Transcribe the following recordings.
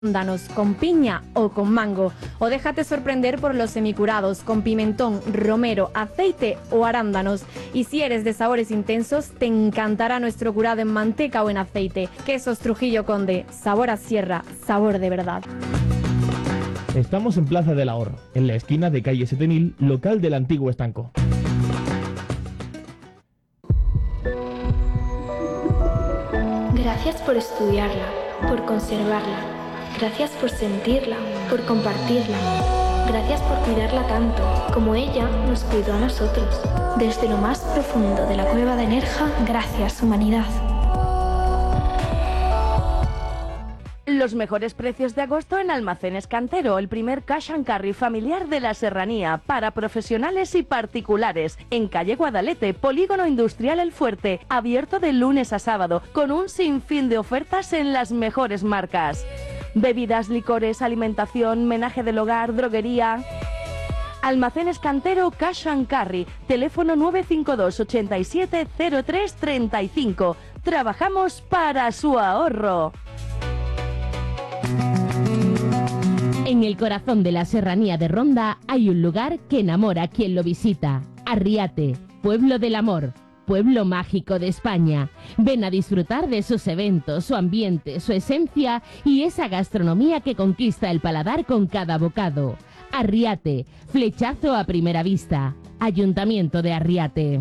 arándanos con piña o con mango, o déjate sorprender por los semicurados con pimentón, romero, aceite o arándanos. Y si eres de sabores intensos, te encantará nuestro curado en manteca o en aceite. Quesos Trujillo Conde, sabor a sierra, sabor de verdad. Estamos en Plaza del Ahorro, en la esquina de calle 7000, local del antiguo estanco. Gracias por estudiarla, por conservarla. Gracias por sentirla, por compartirla. Gracias por cuidarla tanto, como ella nos cuidó a nosotros. Desde lo más profundo de la cueva de Nerja, gracias, humanidad. Los mejores precios de agosto en Almacenes Cantero, el primer cash and carry familiar de la serranía, para profesionales y particulares, en calle Guadalete, Polígono Industrial El Fuerte, abierto de lunes a sábado, con un sinfín de ofertas en las mejores marcas. Bebidas, licores, alimentación, menaje del hogar, droguería. Almacenes Cantero Cash and Carry, teléfono 952 87 03 35. Trabajamos para su ahorro. En el corazón de la serranía de Ronda hay un lugar que enamora a quien lo visita. Arriate, pueblo del amor, pueblo mágico de España. Ven a disfrutar de sus eventos, su ambiente, su esencia y esa gastronomía que conquista el paladar con cada bocado. Arriate, flechazo a primera vista. Ayuntamiento de Arriate.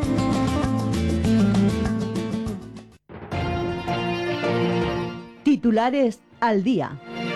Titulares al día.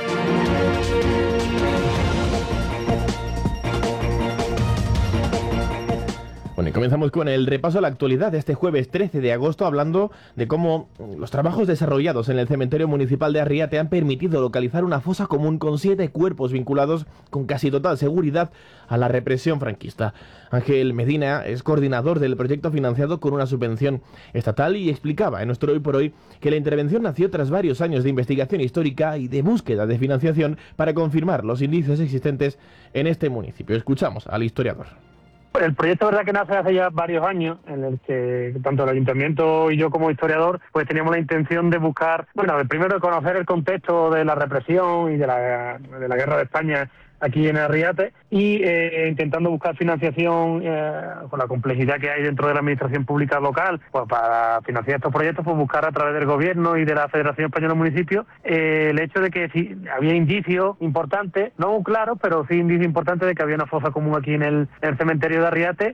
Bueno, y comenzamos con el repaso a la actualidad de este jueves 13 de agosto, hablando de cómo los trabajos desarrollados en el cementerio municipal de Arriate han permitido localizar una fosa común con 7 cuerpos vinculados con casi total seguridad a la represión franquista. Ángel Medina es coordinador del proyecto financiado con una subvención estatal y explicaba en nuestro Hoy por Hoy que la intervención nació tras varios años de investigación histórica y de búsqueda de financiación para confirmar los indicios existentes en este municipio. Escuchamos al historiador. El proyecto, verdad, que nace hace ya varios años, en el que tanto el ayuntamiento y yo como historiador pues teníamos la intención de buscar, bueno, primero de conocer el contexto de la represión y de la guerra de España aquí en Arriate y intentando buscar financiación con la complejidad que hay dentro de la administración pública local, pues para financiar estos proyectos, pues buscar a través del gobierno y de la Federación Española de Municipios el hecho de que sí, había indicios importantes, no muy claros, pero sí indicios importantes de que había una fosa común aquí en el cementerio de Arriate.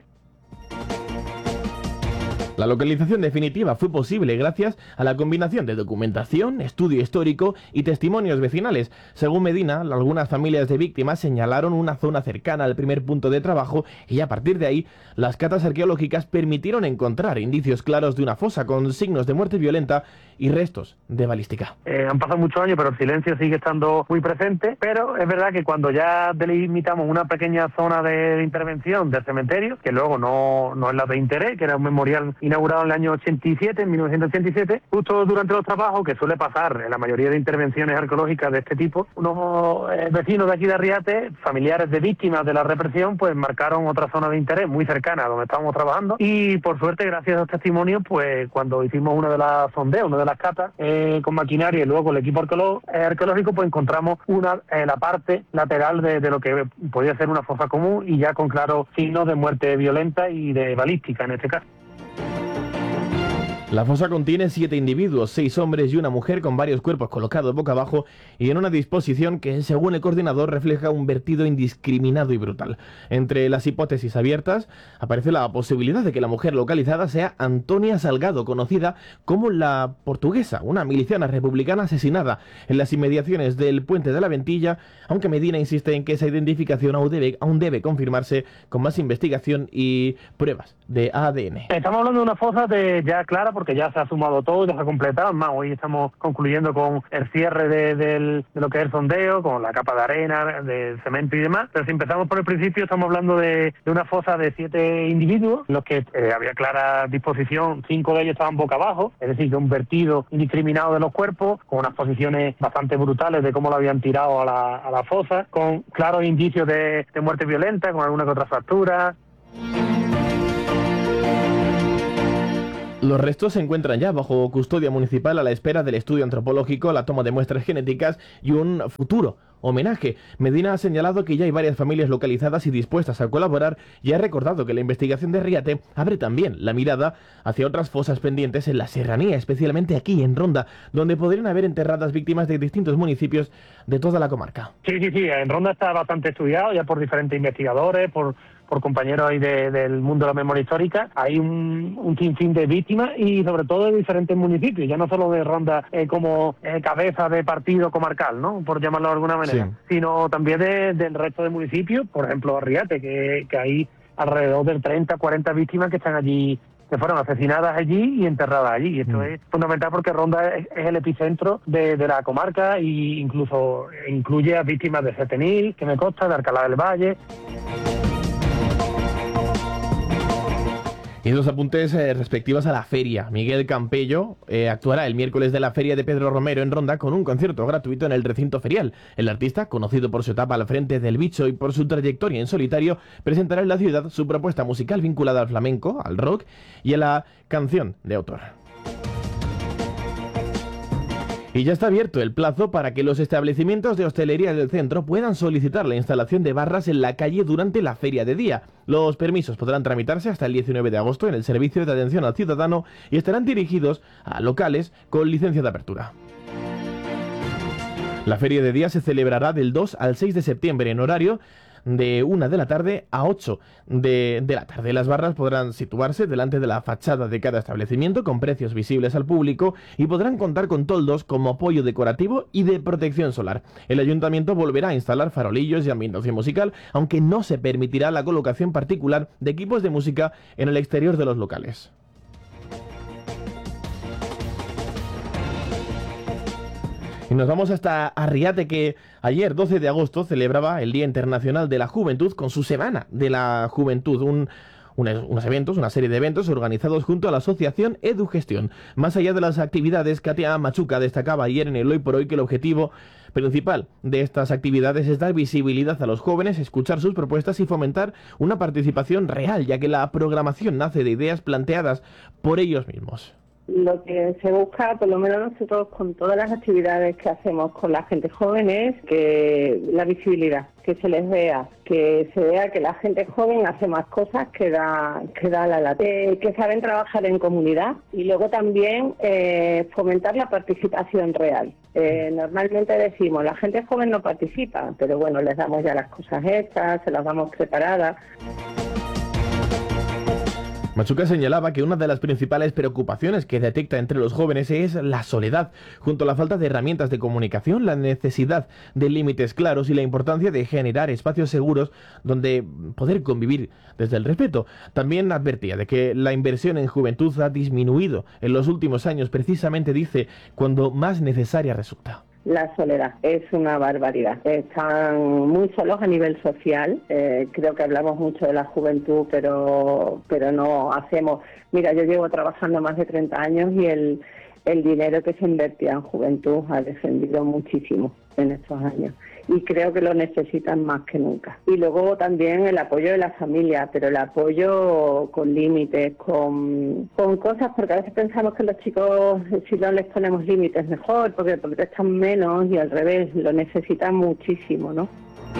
La localización definitiva fue posible gracias a la combinación de documentación, estudio histórico y testimonios vecinales. Según Medina, algunas familias de víctimas señalaron una zona cercana al primer punto de trabajo y a partir de ahí las catas arqueológicas permitieron encontrar indicios claros de una fosa con signos de muerte violenta y restos de balística. Han pasado muchos años, pero el silencio sigue estando muy presente, pero es verdad que cuando ya delimitamos una pequeña zona de intervención del cementerio, que luego no es la de interés, que era un memorial inaugurado en el año 87, en 1987, justo durante los trabajos, que suele pasar en la mayoría de intervenciones arqueológicas de este tipo, unos vecinos de aquí de Arriate, familiares de víctimas de la represión, pues marcaron otra zona de interés muy cercana a donde estábamos trabajando y por suerte, gracias a los testimonios, pues cuando hicimos una de las sondeos, una de las catas con maquinaria y luego con el equipo arqueológico, pues encontramos la parte lateral de lo que podía ser una fosa común y ya con claros signos de muerte violenta y de balística en este caso. La fosa contiene 7 individuos, 6 hombres y una mujer con varios cuerpos colocados boca abajo y en una disposición que, según el coordinador, refleja un vertido indiscriminado y brutal. Entre las hipótesis abiertas aparece la posibilidad de que la mujer localizada sea Antonia Salgado, conocida como la Portuguesa, una miliciana republicana asesinada en las inmediaciones del Puente de la Ventilla, aunque Medina insiste en que esa identificación aún debe confirmarse con más investigación y pruebas de ADN. Estamos hablando de una fosa ya clara, porque ya se ha sumado todo, ya se ha completado. Más, hoy estamos concluyendo con el cierre de lo que es el sondeo, con la capa de arena, del cemento y demás. Pero si empezamos por el principio, estamos hablando de una fosa de 7 individuos, en los que había clara disposición, 5 de ellos estaban boca abajo, es decir, de un vertido indiscriminado de los cuerpos, con unas posiciones bastante brutales de cómo lo habían tirado a la fosa, con claros indicios de muerte violenta, con alguna que otra fractura. Los restos se encuentran ya bajo custodia municipal a la espera del estudio antropológico, la toma de muestras genéticas y un futuro homenaje. Medina ha señalado que ya hay varias familias localizadas y dispuestas a colaborar y ha recordado que la investigación de Arriate abre también la mirada hacia otras fosas pendientes en la serranía, especialmente aquí en Ronda, donde podrían haber enterradas víctimas de distintos municipios de toda la comarca. Sí, en Ronda está bastante estudiado ya por diferentes investigadores, por compañeros ahí del mundo de la memoria histórica. Hay un sinfín de víctimas y sobre todo de diferentes municipios, ya no solo de Ronda como cabeza de partido comarcal, ¿no?, por llamarlo de alguna manera, sino también del resto de municipios, por ejemplo Arriate, que hay alrededor de 30, 40 víctimas que están allí, que fueron asesinadas allí y enterradas allí. Y esto es fundamental porque Ronda es el epicentro de la comarca, e incluso incluye a víctimas de Setenil, que me consta, de Alcalá del Valle. Y dos apuntes respectivos a la feria. Miguel Campello actuará el miércoles de la Feria de Pedro Romero en Ronda con un concierto gratuito en el recinto ferial. El artista, conocido por su etapa al frente del Bicho y por su trayectoria en solitario, presentará en la ciudad su propuesta musical vinculada al flamenco, al rock y a la canción de autor. Y ya está abierto el plazo para que los establecimientos de hostelería del centro puedan solicitar la instalación de barras en la calle durante la feria de día. Los permisos podrán tramitarse hasta el 19 de agosto en el Servicio de Atención al Ciudadano y estarán dirigidos a locales con licencia de apertura. La feria de día se celebrará del 2 al 6 de septiembre en horario de 1 de la tarde a 8 de la tarde. Las barras podrán situarse delante de la fachada de cada establecimiento con precios visibles al público y podrán contar con toldos como apoyo decorativo y de protección solar. El ayuntamiento volverá a instalar farolillos y ambientación musical, aunque no se permitirá la colocación particular de equipos de música en el exterior de los locales. Y nos vamos hasta Arriate, que ayer, 12 de agosto, celebraba el Día Internacional de la Juventud con su Semana de la Juventud, una serie de eventos organizados junto a la asociación EduGestión. Más allá de las actividades, Katia Machuca destacaba ayer en el Hoy por Hoy que el objetivo principal de estas actividades es dar visibilidad a los jóvenes, escuchar sus propuestas y fomentar una participación real, ya que la programación nace de ideas planteadas por ellos mismos. Lo que se busca, por lo menos nosotros con todas las actividades que hacemos con la gente joven, es que la visibilidad, que se les vea, que se vea que la gente joven hace más cosas que da la lata, que saben trabajar en comunidad y luego también fomentar la participación real. Normalmente decimos, la gente joven no participa, pero bueno, les damos ya las cosas hechas, se las damos preparadas. Machuca señalaba que una de las principales preocupaciones que detecta entre los jóvenes es la soledad, junto a la falta de herramientas de comunicación, la necesidad de límites claros y la importancia de generar espacios seguros donde poder convivir desde el respeto. También advertía de que la inversión en juventud ha disminuido en los últimos años, precisamente dice, cuando más necesaria resulta. La soledad es una barbaridad. Están muy solos a nivel social. Creo que hablamos mucho de la juventud, pero no hacemos. Mira, yo llevo trabajando más de 30 años y el dinero que se invertía en juventud ha descendido muchísimo en estos años. Y creo que lo necesitan más que nunca. Y luego también el apoyo de la familia, pero el apoyo con límites, con cosas, porque a veces pensamos que los chicos, si no les ponemos límites, mejor, porque están menos, y al revés, lo necesitan muchísimo, ¿no?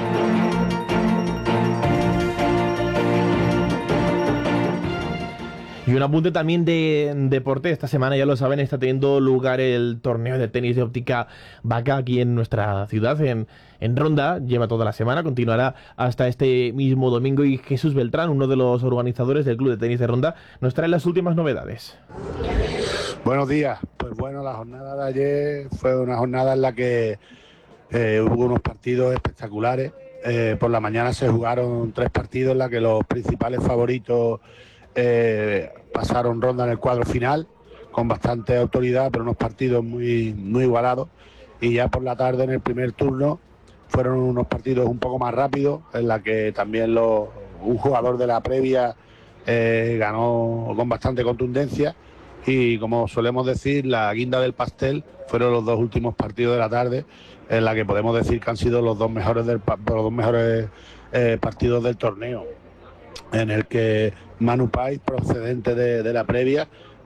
Y un apunte también de deporte. Esta semana, ya lo saben, está teniendo lugar el torneo de tenis de óptica Vaca aquí en nuestra ciudad, en Ronda. Lleva toda la semana, continuará hasta este mismo domingo. Y Jesús Beltrán, uno de los organizadores del Club de Tenis de Ronda, nos trae las últimas novedades. Buenos días. Pues bueno, la jornada de ayer fue una jornada en la que hubo unos partidos espectaculares. Por la mañana se jugaron 3 partidos en la que los principales favoritos pasaron ronda en el cuadro final con bastante autoridad, pero unos partidos muy igualados. Y ya por la tarde, en el primer turno, fueron unos partidos un poco más rápidos, en la que también un jugador de la previa ganó con bastante contundencia. Y como solemos decir, la guinda del pastel fueron los 2 últimos partidos de la tarde, en la que podemos decir que han sido los dos mejores partidos del torneo, en el que Manu Pais, procedente de la previa,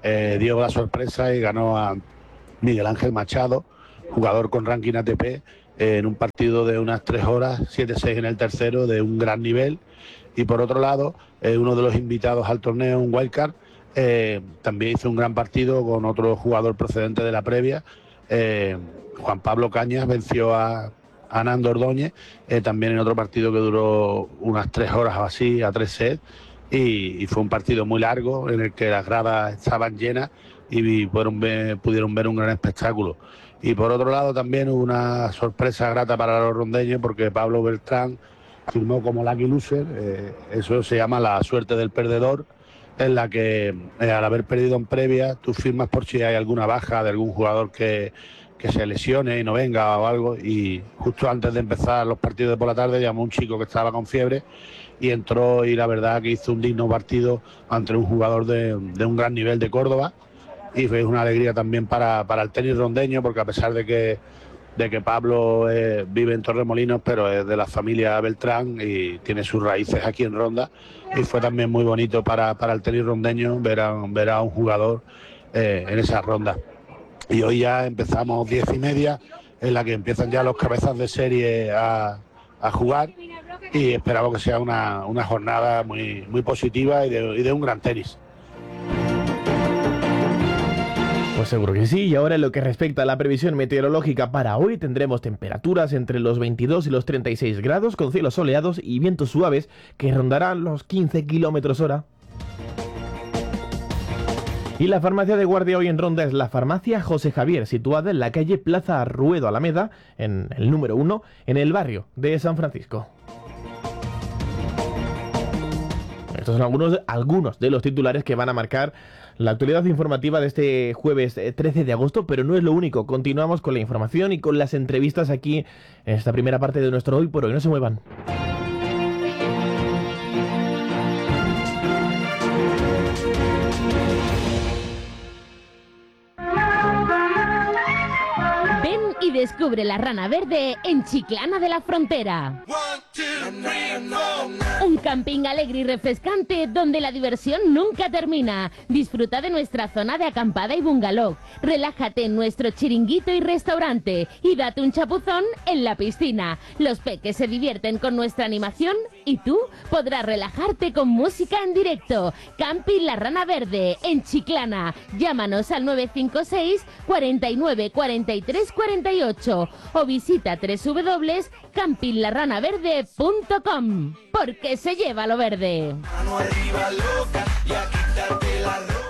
dio la sorpresa y ganó a Miguel Ángel Machado, jugador con ranking ATP, en un partido de unas 3 horas, 7-6 en el tercero, de un gran nivel. Y por otro lado, uno de los invitados al torneo, un wildcard, también hizo un gran partido con otro jugador procedente de la previa. Juan Pablo Cañas venció a Nando Ordóñez, también en otro partido que duró unas 3 horas o así, a 3 sets, y fue un partido muy largo en el que las gradas estaban llenas y pudieron ver un gran espectáculo. Y por otro lado también hubo una sorpresa grata para los rondeños, porque Pablo Beltrán firmó como lucky loser, eso se llama la suerte del perdedor, en la que al haber perdido en previa, tú firmas por si hay alguna baja de algún jugador que se lesione y no venga o algo. Y justo antes de empezar los partidos de por la tarde llamó un chico que estaba con fiebre y entró, y la verdad que hizo un digno partido ante un jugador de un gran nivel de Córdoba, y fue una alegría también para el tenis rondeño, porque a pesar de que Pablo vive en Torremolinos, pero es de la familia Beltrán y tiene sus raíces aquí en Ronda, y fue también muy bonito para el tenis rondeño ver a un jugador en esa ronda. Y hoy ya empezamos 10:30, en la que empiezan ya los cabezas de serie a jugar, y esperamos que sea una jornada muy, muy positiva y de un gran tenis. Pues seguro que sí. Y ahora en lo que respecta a la previsión meteorológica para hoy, tendremos temperaturas entre los 22 y los 36 grados, con cielos soleados y vientos suaves que rondarán los 15 km/h. Y la farmacia de guardia hoy en Ronda es la farmacia José Javier, situada en la calle Plaza Ruedo Alameda, en el número 1, en el barrio de San Francisco. Estos son algunos de los titulares que van a marcar la actualidad informativa de este jueves 13 de agosto, pero no es lo único. Continuamos con la información y con las entrevistas aquí en esta primera parte de nuestro Hoy por Hoy. No se muevan. Y descubre la Rana Verde en Chiclana de la Frontera. Un camping alegre y refrescante donde la diversión nunca termina. Disfruta de nuestra zona de acampada y bungalow. Relájate en nuestro chiringuito y restaurante y date un chapuzón en la piscina. Los peques se divierten con nuestra animación y tú podrás relajarte con música en directo. Camping La Rana Verde en Chiclana. Llámanos al 956 49 43 48 o visita www.campinglarranaverde.com, porque se lleva lo verde. Mano arriba, loca, y a quitarte la ropa.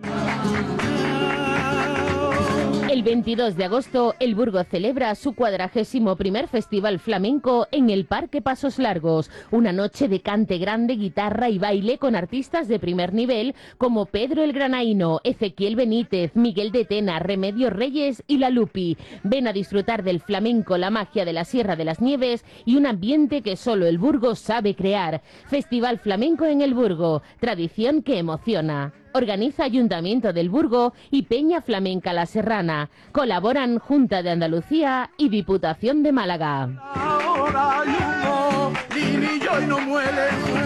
El 22 de agosto, el Burgo celebra su 41º Festival Flamenco en el Parque Pasos Largos. Una noche de cante grande, guitarra y baile con artistas de primer nivel como Pedro el Granaíno, Ezequiel Benítez, Miguel de Tena, Remedios Reyes y La Lupi. Ven a disfrutar del flamenco, la magia de la Sierra de las Nieves y un ambiente que solo el Burgo sabe crear. Festival Flamenco en el Burgo, tradición que emociona. Organiza Ayuntamiento del Burgo y Peña Flamenca La Serrana. Colaboran Junta de Andalucía y Diputación de Málaga. Ahora hay humo, linillo y no muele.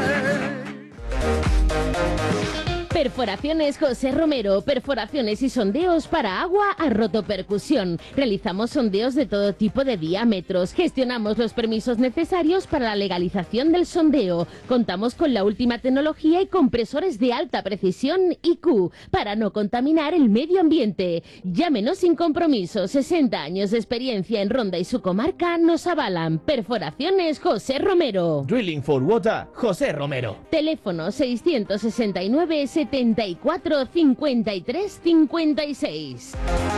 Perforaciones José Romero, perforaciones y sondeos para agua a rotopercusión. Realizamos sondeos de todo tipo de diámetros, gestionamos los permisos necesarios para la legalización del sondeo. Contamos con la última tecnología y compresores de alta precisión IQ para no contaminar el medio ambiente. Llámenos sin compromiso, 60 años de experiencia en Ronda y su comarca nos avalan. Perforaciones José Romero. Drilling for Water, José Romero. Teléfono 669 74 53 56.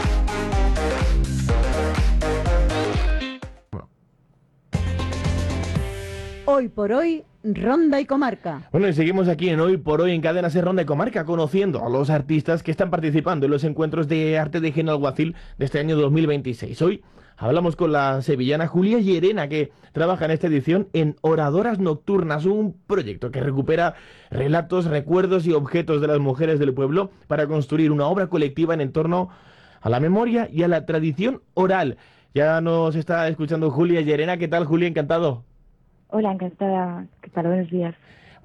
Hoy por hoy, Ronda y Comarca. Bueno, y seguimos aquí en Hoy por Hoy en Cadena Ser Ronda y Comarca, conociendo a los artistas que están participando en los encuentros de arte de Genalguacil de este año 2026. Hoy hablamos con la sevillana Julia Llerena, que trabaja en esta edición en Oradoras Nocturnas, un proyecto que recupera relatos, recuerdos y objetos de las mujeres del pueblo para construir una obra colectiva en torno a la memoria y a la tradición oral. Ya nos está escuchando Julia Llerena. ¿Qué tal, Julia? Encantado. Hola, encantada. ¿Qué tal? Buenos días.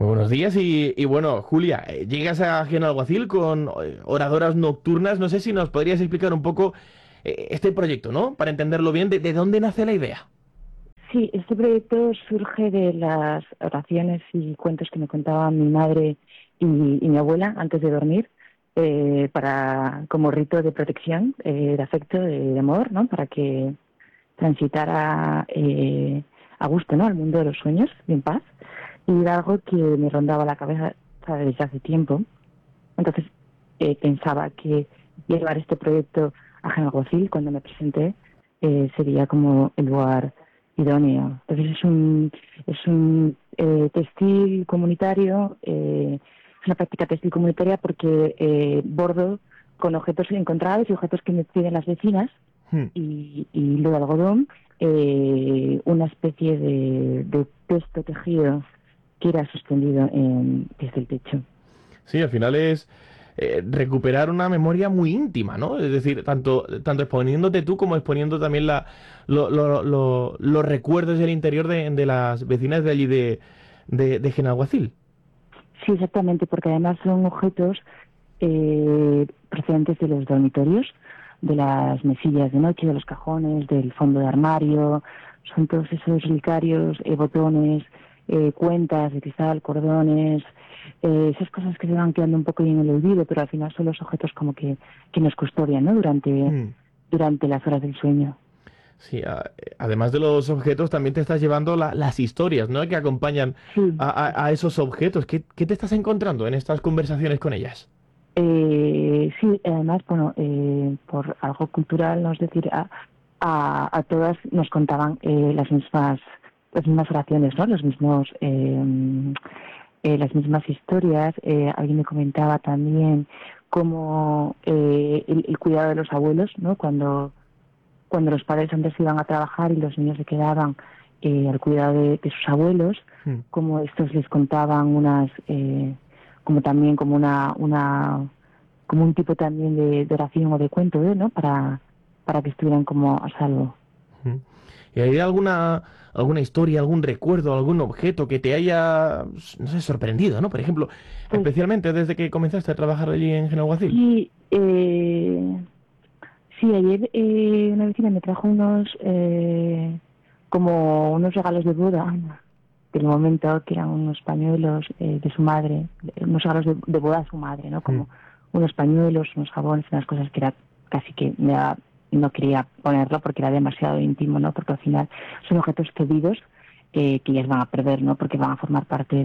Muy buenos días y bueno, Julia, llegas a Genalguacil con oradoras nocturnas. No sé si nos podrías explicar un poco este proyecto, ¿no? Para entenderlo bien, ¿de dónde nace la idea? Sí, este proyecto surge de las oraciones y cuentos que me contaban mi madre y mi abuela antes de dormir, como rito de protección, de afecto, de amor, ¿no? Para que transitara a gusto, ¿no? Al mundo de los sueños, en paz. Y era algo que me rondaba la cabeza, ¿sabes?, desde hace tiempo. Entonces pensaba que llevar este proyecto a Genalguacil, cuando me presenté, sería como el lugar idóneo. Entonces es un textil comunitario, es una práctica textil comunitaria porque bordo con objetos encontrados y objetos que me piden las vecinas y lo de algodón, una especie de texto tejido que era suspendido desde el techo. Sí, al final es recuperar una memoria muy íntima, ¿no? Es decir, tanto exponiéndote tú como exponiendo también los recuerdos del interior de las vecinas de allí de Genalguacil. Sí, exactamente, porque además son objetos procedentes de los dormitorios, de las mesillas de noche, de los cajones, del fondo de armario. Son todos esos relicarios, botones, cuentas de cristal, cordones, esas cosas que se van quedando un poco en el olvido, pero al final son los objetos como que nos custodian, ¿no? Durante las horas del sueño. Sí, además de los objetos, también te estás llevando las historias, ¿no?, que acompañan a esos objetos. ¿Qué te estás encontrando en estas conversaciones con ellas? Sí, además, bueno, por algo cultural, ¿no? Es decir, a todas nos contaban las mismas oraciones, ¿no? Las mismas historias. Alguien me comentaba también cómo el cuidado de los abuelos, ¿no? Cuando los padres antes iban a trabajar y los niños se quedaban al cuidado de sus abuelos, como estos les contaban como un tipo también de oración o de cuento, ¿no? Para que estuvieran como a salvo. ¿Y hay alguna historia, algún recuerdo, algún objeto que te haya, no sé, sorprendido, ¿no? Por ejemplo, especialmente desde que comenzaste a trabajar allí en Genalguacil. Sí, ayer una vecina me trajo unos regalos de boda del momento, que eran unos pañuelos de su madre, unos regalos de boda de su madre, ¿no? Como unos pañuelos, unos jabones, unas cosas que era casi que no quería ponerlo porque era demasiado íntimo, ¿no? Porque al final son objetos cedidos que ellas van a perder, ¿no? Porque van a formar parte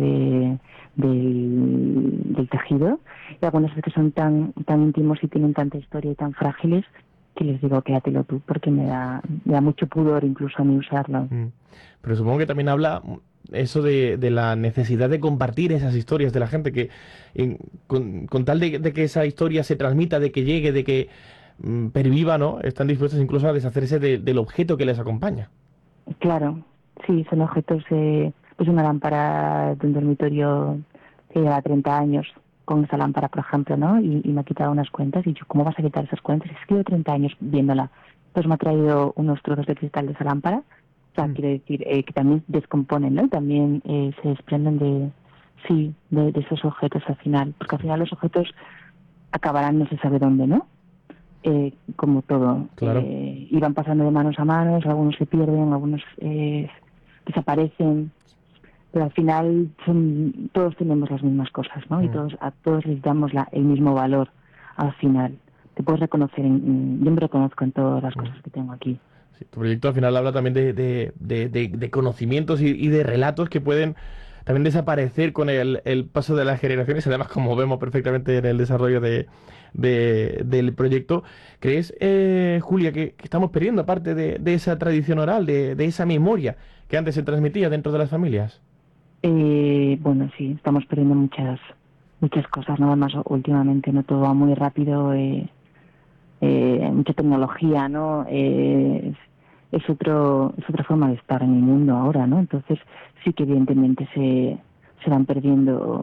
del tejido. Y algunas veces que son tan íntimos y tienen tanta historia y tan frágiles que les digo, quédatelo tú, porque me da mucho pudor incluso a mí usarlo. Pero supongo que también habla eso de la necesidad de compartir esas historias de la gente, que con tal de que esa historia se transmita, de que llegue, de que perviva, ¿no? Están dispuestos incluso a deshacerse del objeto que les acompaña. Claro, sí, son objetos, pues una lámpara de un dormitorio que lleva 30 años con esa lámpara, por ejemplo, ¿no? Y me ha quitado unas cuentas y yo, ¿cómo vas a quitar esas cuentas? Es que llevo 30 años viéndola. Pues me ha traído unos trozos de cristal de esa lámpara. O sea, quiere decir que también descomponen, ¿no? También se desprenden de esos objetos al final. Porque al final los objetos acabarán no se sabe dónde, ¿no? Como todo. Claro. Iban pasando de manos a manos, algunos se pierden, algunos desaparecen. Pero al final todos tenemos las mismas cosas, ¿no? Y a todos les damos el mismo valor al final. Te puedes reconocer, yo me reconozco en todas las cosas que tengo aquí. Sí, tu proyecto al final habla también de conocimientos y de relatos que pueden también desaparecer con el paso de las generaciones. Además, como vemos perfectamente en el desarrollo del proyecto, ¿crees, Julia, que estamos perdiendo parte de esa tradición oral, de esa memoria que antes se transmitía dentro de las familias? Bueno, sí, estamos perdiendo muchas cosas, nada más últimamente, no todo va muy rápido, mucha tecnología, ¿no? Es otra forma de estar en el mundo ahora, ¿no? Entonces sí que evidentemente se van perdiendo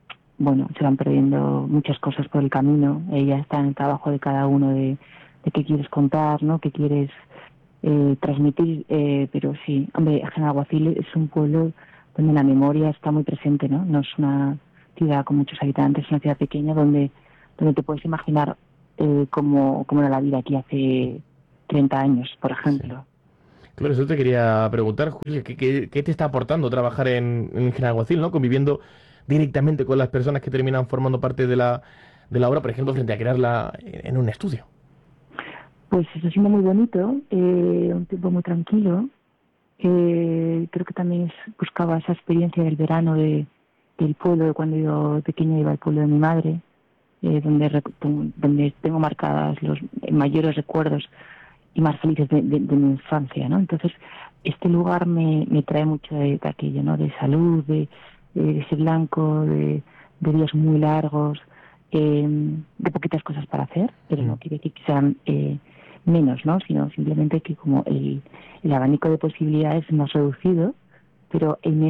muchas cosas por el camino. Ya está en el trabajo de cada uno de qué quieres contar, ¿no? Qué quieres transmitir, pero sí, hombre, Genalguacil es un pueblo donde la memoria está muy presente, ¿no? No es una ciudad con muchos habitantes, es una ciudad pequeña donde te puedes imaginar cómo era la vida aquí hace 30 años, por ejemplo. Sí. Claro, eso te quería preguntar, Julia, ¿qué te está aportando trabajar en Genalguacil, ¿no? Conviviendo directamente con las personas que terminan formando parte de la obra, por ejemplo, frente a crearla en un estudio. Pues está siendo muy bonito, un tiempo muy tranquilo. Creo que también buscaba esa experiencia del verano del pueblo, de cuando yo pequeña iba al pueblo de mi madre, donde tengo marcadas los mayores recuerdos y más felices de mi infancia, ¿no? Entonces, este lugar me trae mucho de aquello, ¿no? De salud, de ese blanco, de días muy largos, de poquitas cosas para hacer, pero no quiere decir que sean menos, ¿no? Sino simplemente que como el abanico de posibilidades es más reducido, pero en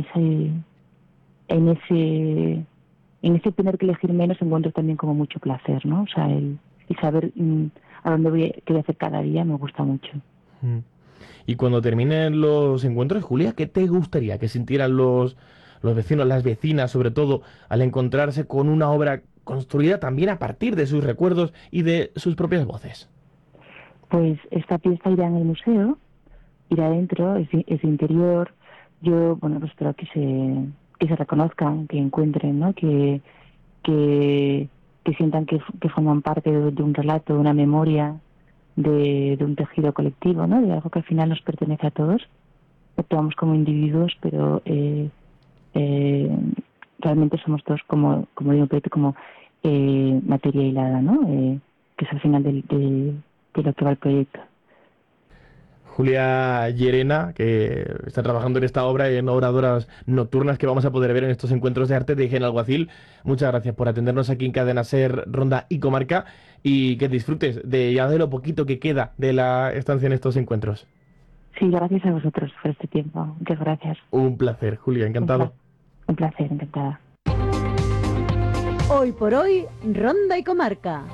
ese tener que elegir menos encuentro también como mucho placer, ¿no? O sea, el saber a dónde qué voy a hacer cada día me gusta mucho. Y cuando terminen los encuentros, Julia, ¿qué te gustaría que sintieran los vecinos, las vecinas, sobre todo, al encontrarse con una obra construida también a partir de sus recuerdos y de sus propias voces? Pues esta pieza irá en el museo, irá adentro, es interior. Yo, bueno, pues espero que se reconozcan, que encuentren, ¿no? Que sientan que forman parte de un relato, de una memoria, de un tejido colectivo, ¿no? De algo que al final nos pertenece a todos. Actuamos como individuos, pero realmente somos todos como digo, como materia hilada, ¿no? Que es al final de lo que va el proyecto. Julia Llerena, que está trabajando en esta obra y en Oradoras Nocturnas que vamos a poder ver en estos encuentros de arte de Genalguacil. Muchas gracias por atendernos aquí en Cadena Ser, Ronda y Comarca, y que disfrutes de lo poquito que queda de la estancia en estos encuentros. Sí, gracias a vosotros por este tiempo. Muchas gracias. Un placer, Julia, encantado. Un placer, encantada. Hoy por hoy, Ronda y Comarca.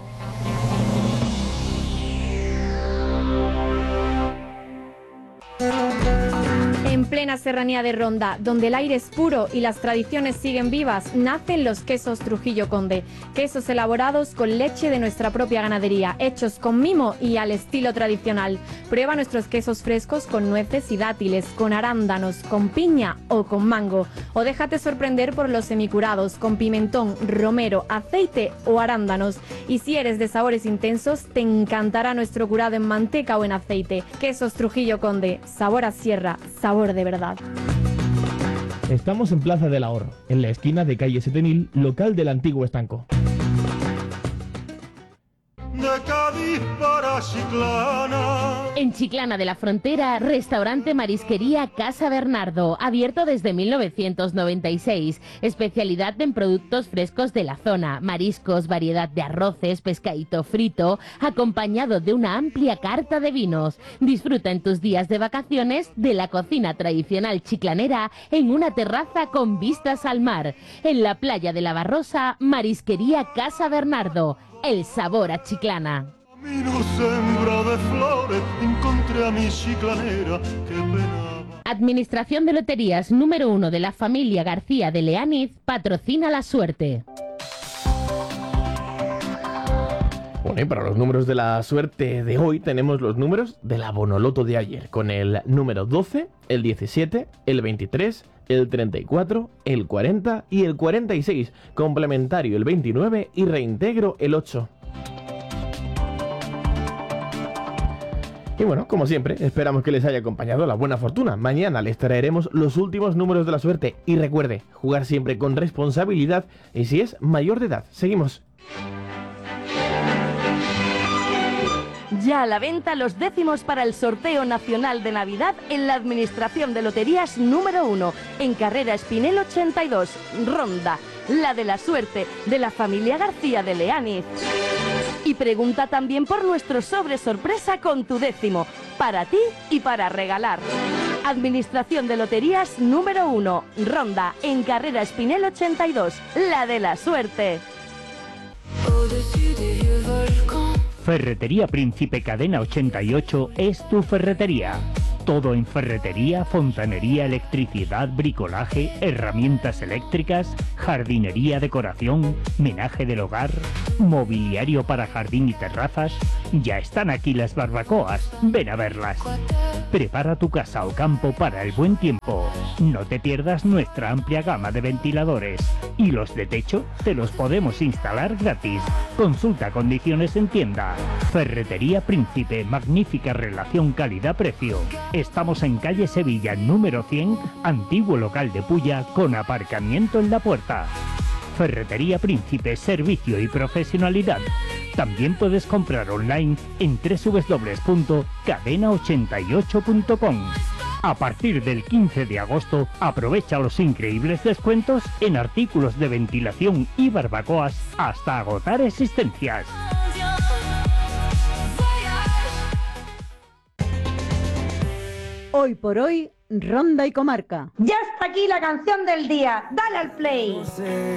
En plena serranía de Ronda, donde el aire es puro y las tradiciones siguen vivas, nacen los quesos Trujillo Conde. Quesos elaborados con leche de nuestra propia ganadería, hechos con mimo y al estilo tradicional. Prueba nuestros quesos frescos con nueces y dátiles, con arándanos, con piña o con mango. O déjate sorprender por los semicurados, con pimentón, romero, aceite o arándanos. Y si eres de sabores intensos, te encantará nuestro curado en manteca o en aceite. Quesos Trujillo Conde, sabor a sierra, sabor de verdad. Estamos en Plaza del Ahorro, en la esquina de calle Setenil, local del antiguo estanco. De Cádiz para Chiclana. En Chiclana de la Frontera, restaurante Marisquería Casa Bernardo, abierto desde 1996. Especialidad en productos frescos de la zona, mariscos, variedad de arroces, pescadito frito, acompañado de una amplia carta de vinos. Disfruta en tus días de vacaciones de la cocina tradicional chiclanera en una terraza con vistas al mar. En la playa de la Barrosa, Marisquería Casa Bernardo. El sabor a Chiclana. Camino sembrado de flores, encontré a mi chiclanera que penaba. Administración de Loterías número 1 de la familia García de Leániz patrocina la suerte. Bueno, y para los números de la suerte de hoy tenemos los números de la Bonoloto de ayer, con el número 12, el 17, el 23, el 34, el 40 y el 46, complementario el 29 y reintegro el 8. Y bueno, como siempre, esperamos que les haya acompañado la buena fortuna. Mañana les traeremos los últimos números de la suerte. Y recuerde, jugar siempre con responsabilidad y si es mayor de edad. Seguimos. Ya a la venta los décimos para el sorteo nacional de Navidad en la Administración de Loterías número 1, en Carrera Espinel 82, Ronda, la de la suerte de la familia García de Leániz. Y pregunta también por nuestro sobre sorpresa con tu décimo, para ti y para regalar. Administración de Loterías número 1, Ronda, en Carrera Espinel 82, la de la suerte. Ferretería Príncipe Cadena 88 es tu ferretería. Todo en ferretería, fontanería, electricidad, bricolaje, herramientas eléctricas, jardinería, decoración, menaje del hogar, mobiliario para jardín y terrazas. Ya están aquí las barbacoas. Ven a verlas. Prepara tu casa o campo para el buen tiempo. No te pierdas nuestra amplia gama de ventiladores. Y los de techo te los podemos instalar gratis. Consulta condiciones en tienda. Ferretería Príncipe, magnífica relación calidad-precio. Estamos en calle Sevilla, número 100, antiguo local de Pulla, con aparcamiento en la puerta. Ferretería Príncipe, servicio y profesionalidad. También puedes comprar online en www.cadena88.com. A partir del 15 de agosto, aprovecha los increíbles descuentos en artículos de ventilación y barbacoas hasta agotar existencias. Hoy por hoy, Ronda y Comarca. Ya está aquí la canción del día. Dale al play.